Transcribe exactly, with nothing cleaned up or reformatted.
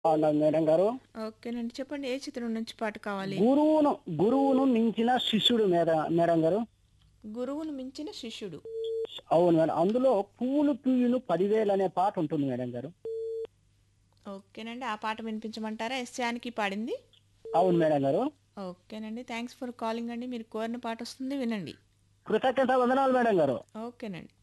బాగున్నాను మేడం గారు. ఓకేనండి. చెప్పండి ఏ చిత్రం నుంచి పాట కావాలి? గురువును గురువును మించిన శిష్యుడు మేడ మేడం గారు. 'గురువును మించిన శిష్యుడు.' అవును మేడం. అందులో పువ్వులు పూయును పదివేలు అనే పాట ఉంటుంది మేడం గారు. ఓకేనండి. ఆ పాట వినిపించమంటారా? ఎస్ జానకి పాడింది. అవును మేడం గారు. ఓకేనండి. థ్యాంక్స్ ఫర్ కాలింగ్ అండి. మీరు కోరిన పాట వస్తుంది వినండి. కృతజ్ఞత వందనాలు మేడం గారు. ఓకేనండి.